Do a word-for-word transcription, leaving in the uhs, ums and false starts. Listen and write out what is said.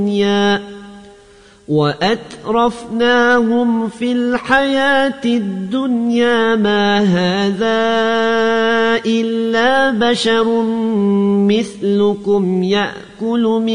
وأترفناهم في الحياة الدنيا ما هذا إلا بشر مثلكم يأكل